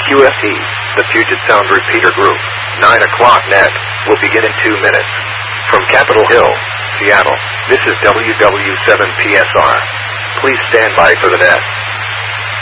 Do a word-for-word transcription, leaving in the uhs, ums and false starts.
Q F E, the Puget Sound Repeater Group, nine o'clock net, will begin in two minutes. From Capitol Hill, Seattle, this is W W seven P S R. Please stand by for the net.